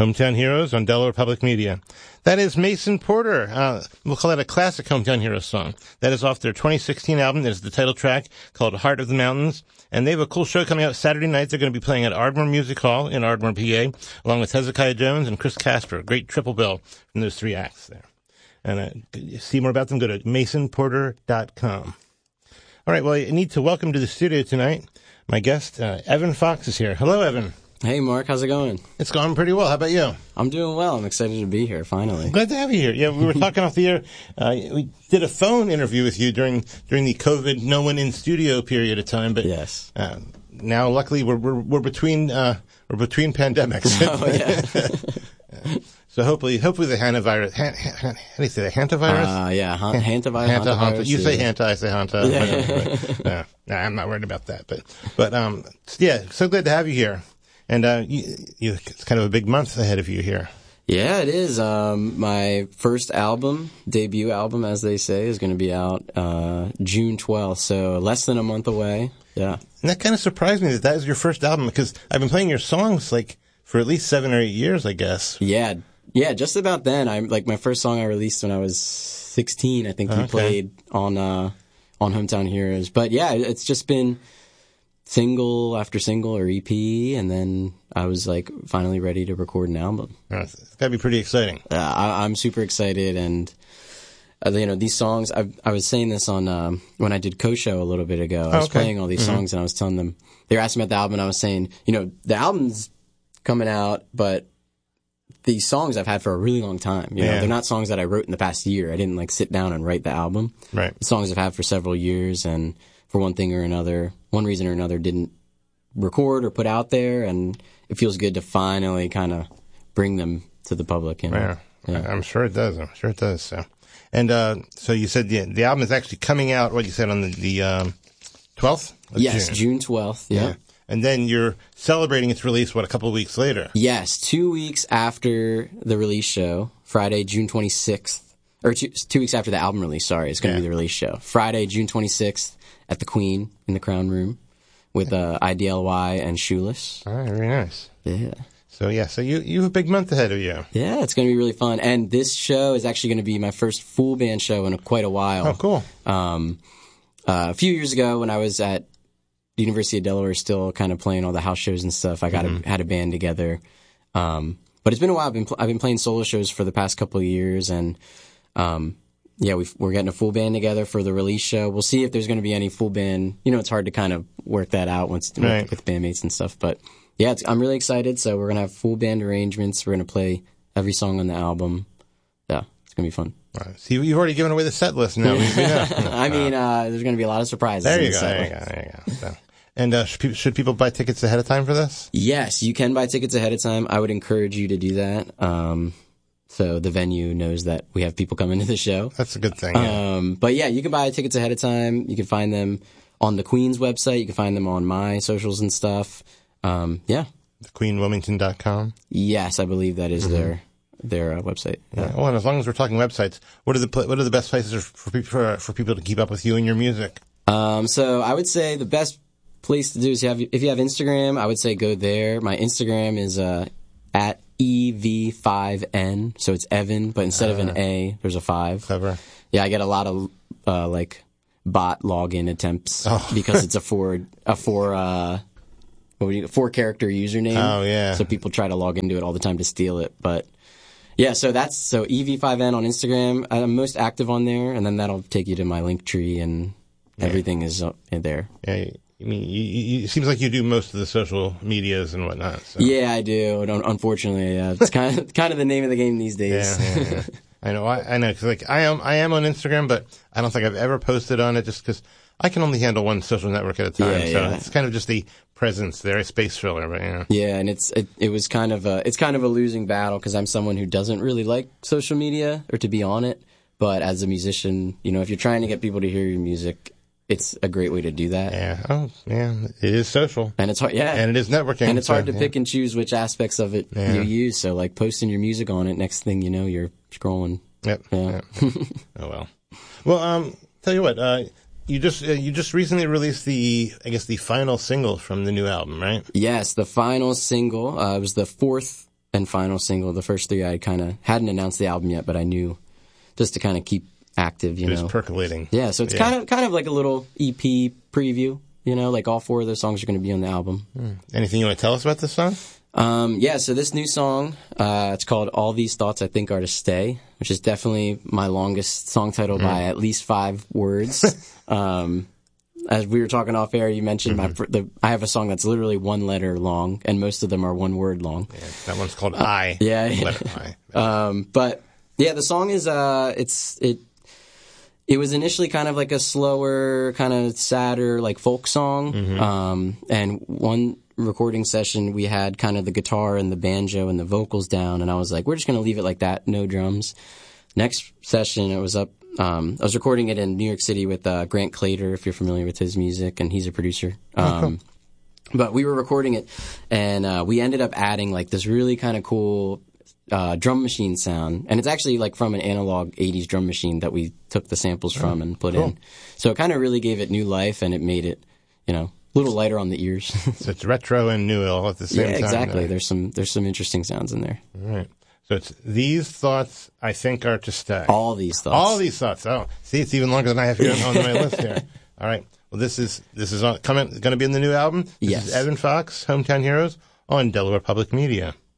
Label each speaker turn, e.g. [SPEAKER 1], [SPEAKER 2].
[SPEAKER 1] Hometown Heroes on Delaware Public Media. That is Mason Porter. We'll call that a classic Hometown Heroes song. That is off their 2016 album. That is the title track called Heart of the Mountains. And they have a cool show coming out Saturday night. They're going to be playing at Ardmore Music Hall in Ardmore, PA, along with Hezekiah Jones and Chris Casper. A great triple bill from those three acts there. And see more about them, go to masonporter.com. All right, well, I need to welcome to the studio tonight my guest, Evan Fox is here. Hello, Evan.
[SPEAKER 2] Hey, Mark. How's it going?
[SPEAKER 1] It's going pretty well. How about you?
[SPEAKER 2] I'm doing well. I'm excited to be here, finally.
[SPEAKER 1] Glad to have you here. Yeah, we were talking off the air. We did a phone interview with you during the COVID no one in studio period of time. But
[SPEAKER 2] yes.
[SPEAKER 1] Now, luckily, we're between pandemics.
[SPEAKER 2] Oh, yeah.
[SPEAKER 1] So hopefully the hantavirus. How do you say that? Hantavirus?
[SPEAKER 2] Yeah, hantavirus.
[SPEAKER 1] Hanta. You say hanta, I say hanta. Yeah. No, I'm not worried about that. But yeah, so glad to have you here. And it's kind of a big month ahead of you here.
[SPEAKER 2] Yeah, it is. My first debut album, as they say, is going to be out June 12th, so less than a month away. Yeah.
[SPEAKER 1] And that kind of surprised me that is your first album, because I've been playing your songs for at least 7 or 8 years, I guess.
[SPEAKER 2] Yeah, just about then. My first song I released when I was 16, I think you played on Hometown Heroes. But yeah, it's just been single after single or EP, and then I was finally ready to record an album.
[SPEAKER 1] It's got to be pretty exciting.
[SPEAKER 2] I'm super excited, and these songs. I was saying this on when I did Co-Show a little bit ago. I was playing all these songs, and I was telling them, they were asking about the album, and I was saying, the album's coming out, but these songs I've had for a really long time. They're not songs that I wrote in the past year. I didn't sit down and write the album.
[SPEAKER 1] Right.
[SPEAKER 2] The songs I've had for several years, and for one reason or another, didn't record or put out there, and it feels good to finally kind of bring them to the public.
[SPEAKER 1] Yeah. I'm sure it does. So, and so you said the album is actually coming out. What you said on the 12th?
[SPEAKER 2] Yes, June 12th. Yeah.
[SPEAKER 1] And then you're celebrating its release, a couple of weeks later?
[SPEAKER 2] Yes, 2 weeks after the release show, Friday, June 26th. Or 2 weeks after the album release, sorry. It's going to be the release show. Friday, June 26th at the Queen in the Crown Room with IDLY and Shoeless.
[SPEAKER 1] All right, very nice.
[SPEAKER 2] Yeah.
[SPEAKER 1] So you have a big month ahead of you.
[SPEAKER 2] Yeah, it's going to be really fun. And this show is actually going to be my first full band show in quite a while.
[SPEAKER 1] Oh, cool.
[SPEAKER 2] A few years ago when I was at the University of Delaware, still kind of playing all the house shows and stuff, I had a band together. But it's been a while. I've been playing solo shows for the past couple of years, and we're getting a full band together for the release show. We'll see if there's going to be any full band. It's hard to kind of work that out with bandmates and stuff. But yeah, I'm really excited. So we're going to have full band arrangements. We're going to play every song on the album. Yeah, it's going to be fun.
[SPEAKER 1] Right. See, you've already given away the set list now.
[SPEAKER 2] I mean, there's going to be a lot of surprises.
[SPEAKER 1] There you go. So, and should people buy tickets ahead of time for this?
[SPEAKER 2] Yes, you can buy tickets ahead of time. I would encourage you to do that. So the venue knows that we have people coming to the show.
[SPEAKER 1] That's a good thing. Yeah.
[SPEAKER 2] But yeah, you can buy tickets ahead of time. You can find them on the Queen's website. You can find them on my socials and stuff. Yeah.
[SPEAKER 1] TheQueenWilmington.com?
[SPEAKER 2] Yes, I believe that is their website.
[SPEAKER 1] Yeah. Well, and as long as we're talking websites, what are the best places for people to keep up with you and your music?
[SPEAKER 2] So I would say the best place to do is if you have Instagram, I would say go there. My Instagram is at EV5N, so it's Evan, but instead of an A, there's a 5.
[SPEAKER 1] Clever.
[SPEAKER 2] Yeah, I get a lot of bot login attempts because it's a four character username.
[SPEAKER 1] Oh yeah.
[SPEAKER 2] So people try to log into it all the time to steal it, but yeah. So EV5N on Instagram. I'm most active on there, and then that'll take you to my link tree, and everything is up in there.
[SPEAKER 1] Yeah. I mean, it seems like you do most of the social medias and whatnot. So.
[SPEAKER 2] Yeah, I do. Unfortunately, it's kind of the name of the game these days.
[SPEAKER 1] Yeah. I know. Cause I am on Instagram, but I don't think I've ever posted on it just because I can only handle one social network at a time. It's kind of just the presence there, a space filler. But
[SPEAKER 2] yeah, and it was kind of a losing battle because I'm someone who doesn't really like social media or to be on it. But as a musician, if you're trying to get people to hear your music, it's a great way to do that.
[SPEAKER 1] Yeah. Oh, yeah. It is social.
[SPEAKER 2] And it's hard, yeah.
[SPEAKER 1] And it is networking.
[SPEAKER 2] And it's hard to pick and choose which aspects of it you use. So, posting your music on it, next thing you know, you're scrolling.
[SPEAKER 1] Yep.
[SPEAKER 2] Yeah.
[SPEAKER 1] Oh, well. Well, tell you what, you just recently released the final single from the new album, right?
[SPEAKER 2] Yes, the final single. It was the fourth and final single. The first three I kind of hadn't announced the album yet, but I knew just to kind of keep active, you know.
[SPEAKER 1] It was percolating.
[SPEAKER 2] Yeah, so it's kind of like a little EP preview, you know, like all four of those songs are going to be on the album.
[SPEAKER 1] Anything you want to tell us about this song?
[SPEAKER 2] Yeah, so this new song, it's called All These Thoughts I Think Are to Stay, which is definitely my longest song title by at least 5 words. As we were talking off air, you mentioned I have a song that's literally 1 letter long, and most of them are 1 word long.
[SPEAKER 1] Yeah, that one's called I.
[SPEAKER 2] Yeah.
[SPEAKER 1] Letter I.
[SPEAKER 2] But yeah, the song is, it was initially kind of like a slower, kind of sadder, like folk song. And one recording session, we had kind of the guitar and the banjo and the vocals down, and I was like, we're just going to leave it like that, no drums. Next session, it was up. I was recording it in New York City with Grant Clater, if you're familiar with his music, and he's a producer. But we were recording it, and we ended up adding like this really kind of cool drum machine sound. And it's actually like from an analog 80s drum machine that we took the samples from and put in. So it kind of really gave it new life, and it made it, you know, a little lighter on the ears.
[SPEAKER 1] So it's retro and new all at the same time.
[SPEAKER 2] Yeah, exactly. There's some interesting sounds in there.
[SPEAKER 1] All right. So it's These Thoughts I Think Are to Stay.
[SPEAKER 2] All These Thoughts.
[SPEAKER 1] All These Thoughts. Oh, see, it's even longer than I have here on my list here. All right. Well, this is going to be in the new album. This is Evan Fox, Hometown Heroes, on Delaware Public Media.